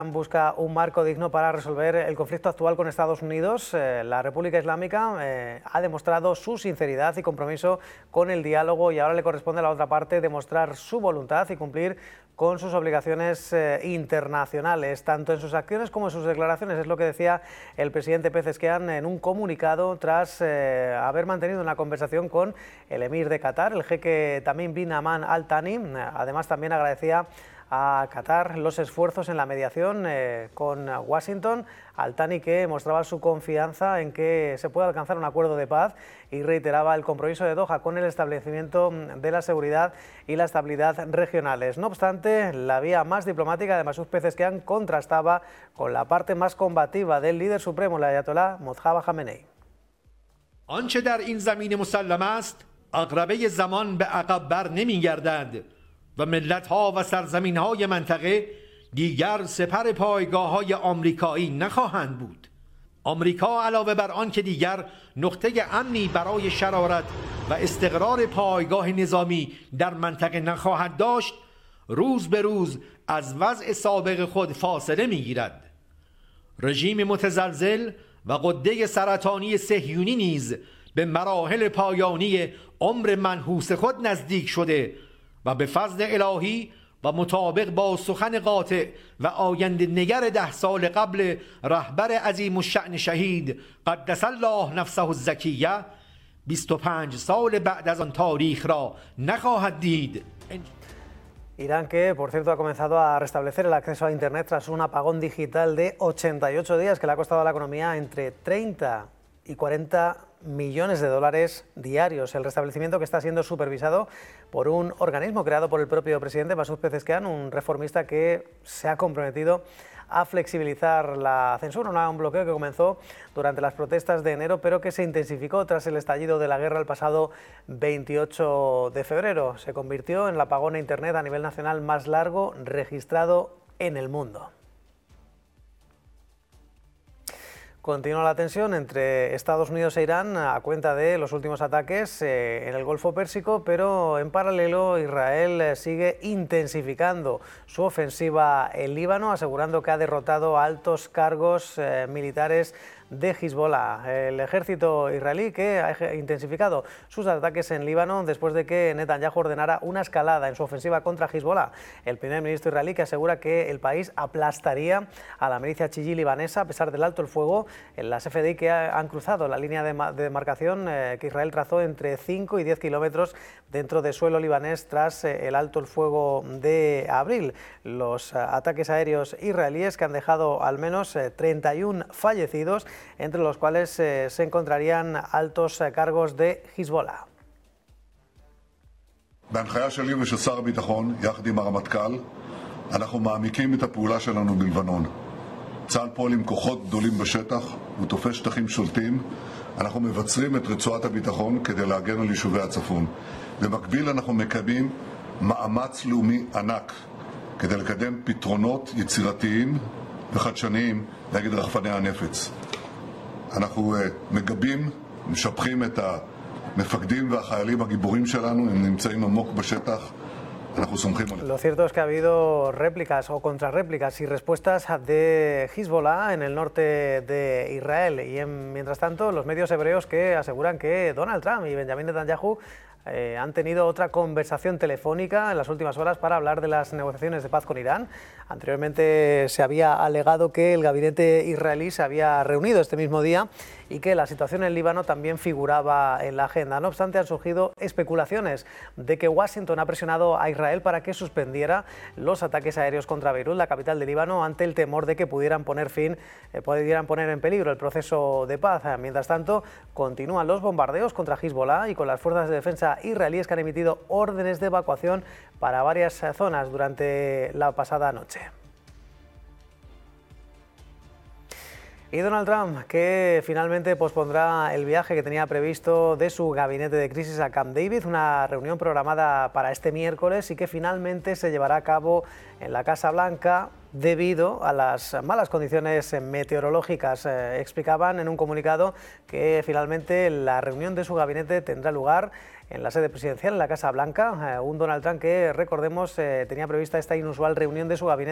Busca un marco digno para resolver el conflicto actual con Estados Unidos. La República Islámica ha demostrado su sinceridad y compromiso con el diálogo y ahora le corresponde a la otra parte demostrar su voluntad y cumplir con sus obligaciones internacionales, tanto en sus acciones como en sus declaraciones. Es lo que decía el presidente Pezeshkian en un comunicado tras haber mantenido una conversación con el emir de Qatar, el jeque Tamim bin Hamad Al Thani. Además, también agradecía a Qatar los esfuerzos en la mediación con Washington. Al Thani, que mostraba su confianza en que se pueda alcanzar un acuerdo de paz y reiteraba el compromiso de Doha con el establecimiento de la seguridad y la estabilidad regionales. No obstante, la vía más diplomática de Masoud Pezeshkian contrastaba con la parte más combativa del líder supremo, el ayatolá Mojtaba Khamenei. آنچه در این زمین مسلم است، عقربه زمان به عقب بر نمی‌گردد و ملت‌ها و سرزمین‌های منطقه دیگر سپر پایگاه‌های آمریکایی نخواهند بود. آمریکا علاوه بر آن که دیگر نقطه امنی برای شرارت و استقرار پایگاه نظامی در منطقه نخواهد داشت، روز به روز از وضع سابق خود فاصله می‌گیرد. رژیم متزلزل و غده سرطانی صهیونی نیز به مراحل پایانی عمر منحوس خود نزدیک شده و به فضل الهی و مطابق با سخن قاطع و آینده نگر 10 سال قبل رهبر عظیم الشأن شهید قدس الله نفسه الزکیه 25 سال بعد از آن تاریخ را نخواهد دید. Irán, que por cierto ha comenzado a restablecer el acceso a Internet tras un apagón digital de 88 días que le ha costado a la economía entre 30 y 40 millones de dólares diarios. El restablecimiento, que está siendo supervisado por un organismo creado por el propio presidente Masoud Pezeshkian, un reformista que se ha comprometido a flexibilizar la censura, un bloqueo que comenzó durante las protestas de enero, pero que se intensificó tras el estallido de la guerra el pasado 28 de febrero. Se convirtió en el apagón a Internet a nivel nacional más largo registrado en el mundo. Continúa la tensión entre Estados Unidos e Irán a cuenta de los últimos ataques en el Golfo Pérsico, pero en paralelo Israel sigue intensificando su ofensiva en Líbano, asegurando que ha derrotado a altos cargos militares de Hezbollah. El ejército israelí, que ha intensificado sus ataques en Líbano después de que Netanyahu ordenara una escalada en su ofensiva contra Hezbollah. El primer ministro israelí, que asegura que el país aplastaría a la milicia chií libanesa a pesar del alto el fuego en las FDI, que han cruzado la línea de demarcación que Israel trazó entre 5 y 10 kilómetros dentro de suelo libanés tras el alto el fuego de abril. Los ataques aéreos israelíes, que han dejado al menos 31 fallecidos, entre los cuales se encontrarían altos cargos de Hezbollah. בהנחיה שלי ושל שר הביטחון, יחד עם הרמטכ"ל, אנחנו מעמיקים את הפעולה שלנו בלבנון. צה"ל פועל עם כוחות גדולים בשטח, הוא תופס שטחים שולטים. אנחנו מבצרים את רצועת הביטחון כדי להגן על יישובי הצפון. במקביל אנחנו מקיימים מאמץ לאומי ענק כדי לקדם פתרונות יצירתיים וחדשניים נגד רחפני הנפץ. אנחנו מגבים, משבחים את המפקדים והחיילים הגיבורים שלנו, הם נמצאים עמוק בשטח. Lo cierto es que ha habido réplicas o contrarréplicas y respuestas de Hezbollah en el norte de Israel. Y mientras tanto, los medios hebreos que aseguran que Donald Trump y Benjamin Netanyahu han tenido otra conversación telefónica en las últimas horas para hablar de las negociaciones de paz con Irán. Anteriormente se había alegado que el gabinete israelí se había reunido este mismo día y que la situación en Líbano también figuraba en la agenda. No obstante, han surgido especulaciones de que Washington ha presionado a Israel para que suspendiera los ataques aéreos contra Beirut, la capital de Líbano, ante el temor de que pudieran poner en peligro el proceso de paz. Mientras tanto, continúan los bombardeos contra Hezbollah y con las fuerzas de defensa israelíes, que han emitido órdenes de evacuación para varias zonas durante la pasada noche. Y Donald Trump, que finalmente pospondrá el viaje que tenía previsto de su gabinete de crisis a Camp David, una reunión programada para este miércoles y que finalmente se llevará a cabo en la Casa Blanca debido a las malas condiciones meteorológicas. Explicaban en un comunicado que finalmente la reunión de su gabinete tendrá lugar en la sede presidencial, en la Casa Blanca. Un Donald Trump que, recordemos, tenía prevista esta inusual reunión de su gabinete